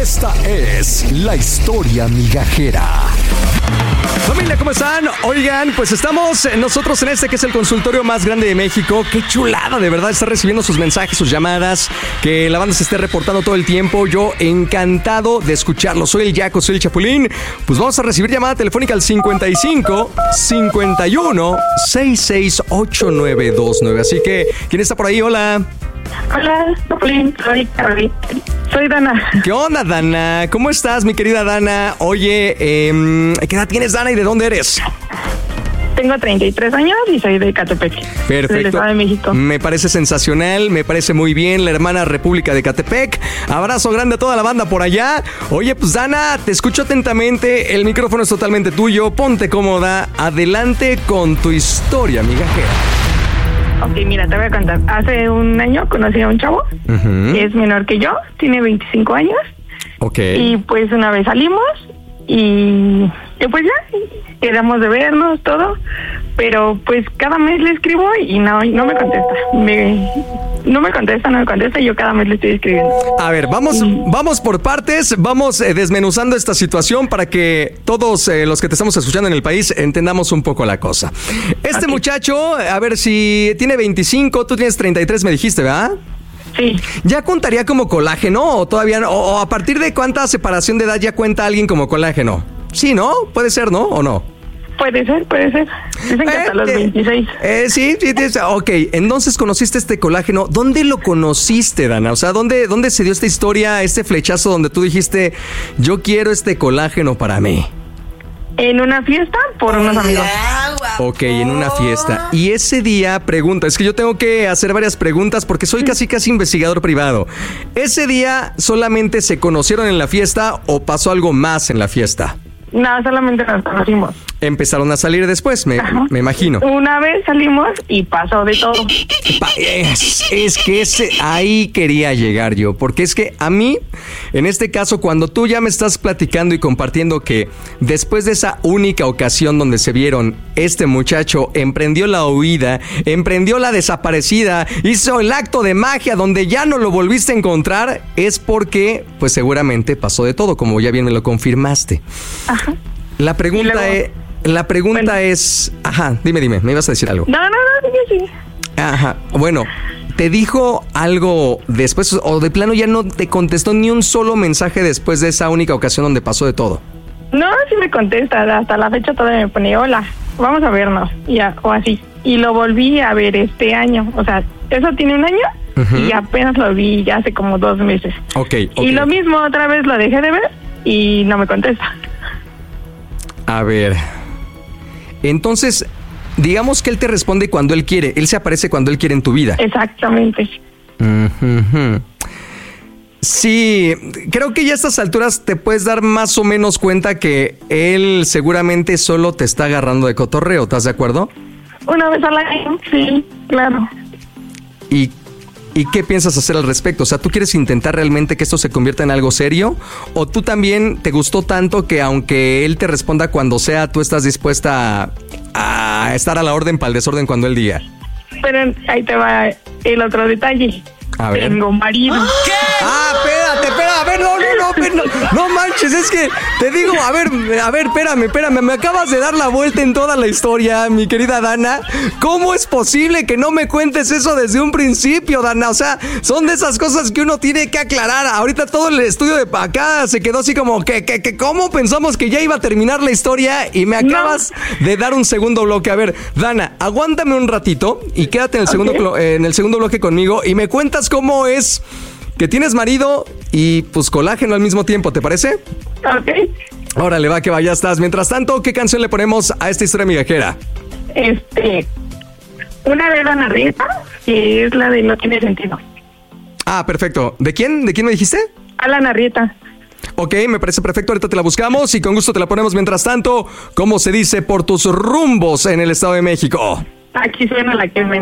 Esta es la historia migajera. Familia, ¿cómo están? Oigan, pues estamos nosotros en este que es el consultorio más grande de México. Qué chulada, de verdad, estar recibiendo sus mensajes, sus llamadas, que la banda se esté reportando todo el tiempo. Yo encantado de escucharlo. Soy el Yaco, soy el Chapulín. Pues vamos a recibir llamada telefónica al 55 51 66 8929. Así que, ¿quién está por ahí? Hola. Hola, Chapulín, soy Carolina. Soy Dana. ¿Qué onda, Dana? ¿Cómo estás, mi querida Dana? Oye, ¿qué edad tienes, Dana, y de dónde eres? Tengo 33 años y soy de Ecatepec. Perfecto. Del Estado de México. Me parece sensacional, me parece muy bien, la hermana República de Ecatepec. Abrazo grande a toda la banda por allá. Oye, pues Dana, te escucho atentamente, el micrófono es totalmente tuyo, ponte cómoda, adelante con tu historia, migajera. Ok, mira, te voy a contar. Hace un año conocí a un chavo, que es menor que yo, tiene 25 años. Ok. Y pues una vez salimos y pues ya, quedamos de vernos, todo. Pero pues cada mes le escribo y no me contesta. No me contesta y yo cada mes le estoy escribiendo. A ver, vamos por partes, vamos desmenuzando esta situación para que todos los que te estamos escuchando en el país entendamos un poco la cosa. Este muchacho, a ver, si tiene 25, tú tienes 33, me dijiste, ¿verdad? Sí. ¿Ya contaría como colágeno o todavía no? ¿O a partir de cuánta separación de edad ya cuenta alguien como colágeno? Sí, ¿no? Puede ser, ¿no? ¿O no? Puede ser. Dicen que hasta los 26. Sí, ok. Entonces conociste este colágeno. ¿Dónde lo conociste, Dana? O sea, ¿dónde se dio esta historia, este flechazo donde tú dijiste, yo quiero este colágeno para mí? En una fiesta por unos amigos. Ok, en una fiesta. Y ese día, pregunta, es que yo tengo que hacer varias preguntas porque soy casi investigador privado. ¿Ese día solamente se conocieron en la fiesta o pasó algo más en la fiesta? No, solamente nos conocimos. Empezaron a salir después, me imagino. Una vez salimos y pasó de todo. Es que ahí quería llegar yo, porque es que a mí, en este caso, cuando tú ya me estás platicando y compartiendo que después de esa única ocasión donde se vieron, este muchacho emprendió la huida, emprendió la desaparecida, hizo el acto de magia donde ya no lo volviste a encontrar, es porque, pues seguramente pasó de todo, como ya bien me lo confirmaste. Ajá. La pregunta es... Ajá, dime, ¿me ibas a decir algo? No, sí. Ajá, bueno, ¿te dijo algo después o de plano ya no te contestó ni un solo mensaje después de esa única ocasión donde pasó de todo? No, sí me contesta, hasta la fecha todavía me pone, hola, vamos a vernos, o así. Y lo volví a ver este año, o sea, eso tiene un año y apenas lo vi ya hace como 2 meses. Ok. Y lo mismo, otra vez lo dejé de ver y no me contesta. A ver, entonces, digamos que él te responde cuando él quiere, él se aparece cuando él quiere en tu vida. Exactamente. Sí, creo que ya a estas alturas te puedes dar más o menos cuenta que él seguramente solo te está agarrando de cotorreo, ¿estás de acuerdo? Una vez al año, sí, claro. ¿Y qué piensas hacer al respecto? O sea, ¿tú quieres intentar realmente que esto se convierta en algo serio? ¿O tú también te gustó tanto que aunque él te responda cuando sea, tú estás dispuesta a estar a la orden para el desorden cuando él diga? Pero ahí te va el otro detalle. A ver. Tengo marido. ¿Qué? Espérate, a ver, no manches, es que te digo, a ver, espérame, me acabas de dar la vuelta en toda la historia, mi querida Dana. ¿Cómo es posible que no me cuentes eso desde un principio, Dana? O sea, son de esas cosas que uno tiene que aclarar. Ahorita todo el estudio de acá se quedó así como que ¿cómo pensamos que ya iba a terminar la historia? Y me acabas de dar un segundo bloque. A ver, Dana, aguántame un ratito y quédate en el segundo bloque conmigo y me cuentas cómo es que tienes marido y pues colágeno al mismo tiempo, ¿te parece? Ok. Órale, va, que va, ya estás. Mientras tanto, ¿qué canción le ponemos a esta historia migajera? Una de Ana Rieta, que es la de No Tiene Sentido. Ah, perfecto. ¿De quién? ¿De quién me dijiste? Alan Arrieta. Ok, me parece perfecto, ahorita te la buscamos y con gusto te la ponemos. Mientras tanto, ¿cómo se dice por tus rumbos en el Estado de México? Aquí suena la que me